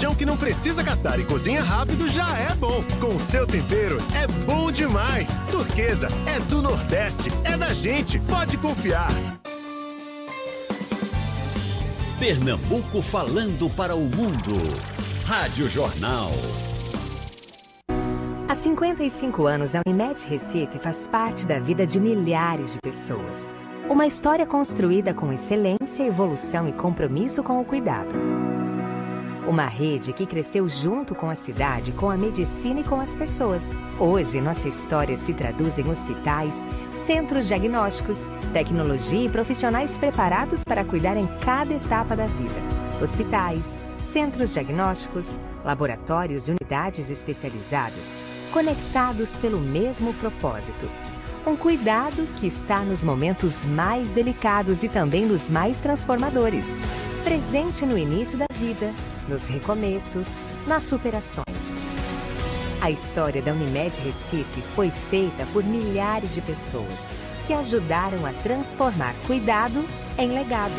feijão que não precisa catar e cozinha rápido já é bom. Com seu tempero é bom demais. Turquesa é do Nordeste, é da gente, pode confiar. Pernambuco falando para o mundo. Rádio Jornal. Há 55 anos, a Unimed Recife faz parte da vida de milhares de pessoas. Uma história construída com excelência, evolução e compromisso com o cuidado. Uma rede que cresceu junto com a cidade, com a medicina e com as pessoas. Hoje, nossa história se traduz em hospitais, centros diagnósticos, tecnologia e profissionais preparados para cuidar em cada etapa da vida. Hospitais, centros diagnósticos, laboratórios e unidades especializadas, conectados pelo mesmo propósito. Um cuidado que está nos momentos mais delicados e também nos mais transformadores. Presente no início da vida, nos recomeços, nas superações. A história da Unimed Recife foi feita por milhares de pessoas que ajudaram a transformar cuidado em legado.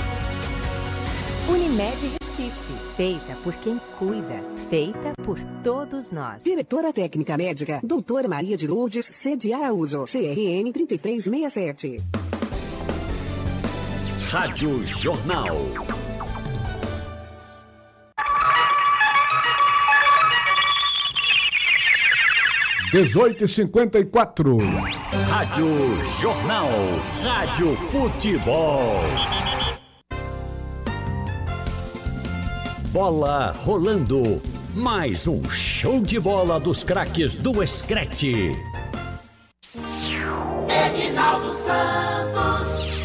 Unimed Recife, feita por quem cuida, feita por todos nós. Diretora Técnica Médica, Doutora Maria de Lourdes, sede Araújo, CRN 3367. Rádio Jornal. (18h54). Rádio Jornal. Rádio Futebol. Bola rolando. Mais um show de bola dos craques do Screte. Edinaldo Santos.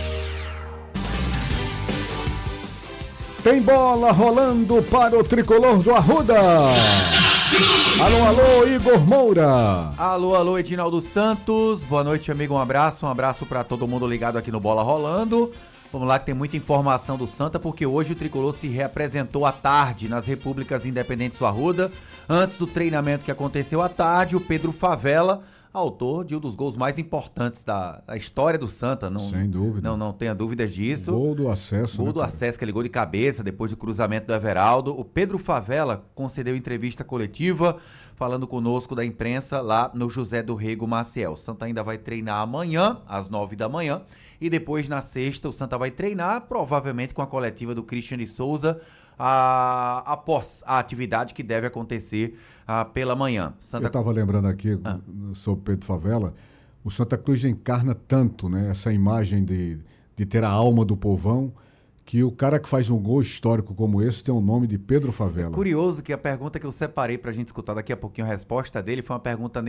Tem bola rolando para o tricolor do Arruda. Alô, alô, Igor Moura. Alô, Edinaldo Santos. Boa noite, amigo. Um abraço para todo mundo ligado aqui no Bola Rolando. Vamos lá que tem muita informação do Santa, porque hoje o tricolor se reapresentou à tarde nas Repúblicas Independentes do Arruda. Antes do treinamento que aconteceu à tarde, o Pedro Favela, autor de um dos gols mais importantes da história do Santa. Não, sem dúvida. Não tenha dúvidas disso. Gol do acesso. Gol do acesso, aquele gol de cabeça, depois do cruzamento do Everaldo. O Pedro Favela concedeu entrevista coletiva, falando conosco da imprensa lá no José do Rego Maciel. O Santa ainda vai treinar amanhã, às 9 da manhã. E depois, na sexta, o Santa vai treinar, provavelmente com a coletiva do Christian de Souza, após a atividade que deve acontecer pela manhã. Eu estava lembrando aqui sobre Pedro Favela, o Santa Cruz encarna tanto, né, essa imagem de ter a alma do povão, que o cara que faz um gol histórico como esse tem o nome de Pedro Favela. Curioso que a pergunta que eu separei pra gente escutar daqui a pouquinho, a resposta dele foi uma pergunta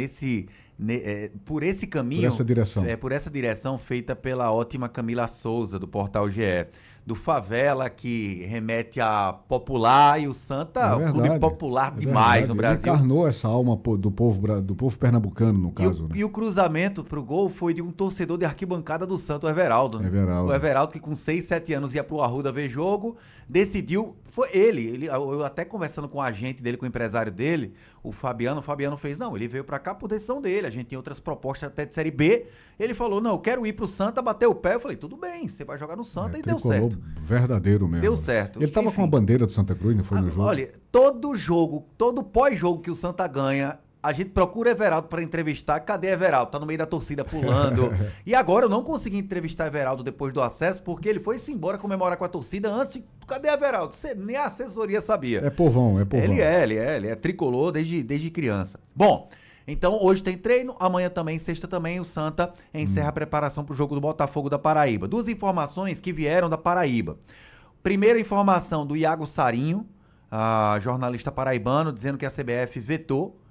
por esse caminho. Por essa direção. Por essa direção feita pela ótima Camila Souza, do Portal GE. Do Favela, que remete a popular, e o Santa, um clube popular demais no Brasil. Ele encarnou essa alma do povo pernambucano, no caso. E o cruzamento pro gol foi de um torcedor de arquibancada do Santa, o Everaldo. Né? O Everaldo, que com 6, 7 anos ia pro Arruda ver jogo, decidiu, foi ele, eu até conversando com o agente dele, com o empresário dele, o Fabiano fez, não, ele veio pra cá por decisão dele, a gente tem outras propostas até de Série B, ele falou, não, eu quero ir pro Santa, bateu o pé, eu falei, tudo bem, você vai jogar no Santa, e deu certo. Verdadeiro mesmo. Deu certo. Ele tava com a bandeira do Santa Cruz, não foi no jogo? Olha, todo pós-jogo que o Santa ganha, a gente procura Everaldo para entrevistar. Cadê Everaldo? Tá no meio da torcida pulando. E agora eu não consegui entrevistar Everaldo depois do acesso, porque ele foi-se embora comemorar com a torcida antes de... Cadê Everaldo? Nem a assessoria sabia. É povão. Ele é tricolor desde criança. Bom, então hoje tem treino, amanhã também, sexta também, o Santa encerra a preparação para o jogo do Botafogo da Paraíba. Duas informações que vieram da Paraíba. Primeira informação do Iago Sarinho, jornalista paraibano, dizendo que a CBF vetou